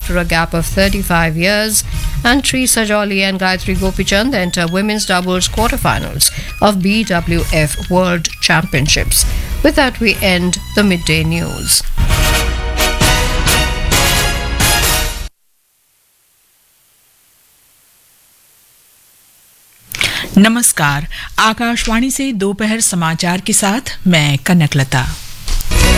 after a gap of 35 years. And Sri Sajoli and Gayatri Gopichand enter women's doubles quarterfinals of BWF World Championships. With that, we end the midday news. नमस्कार, आकाशवाणी से दोपहर समाचार के साथ मैं कनकलता।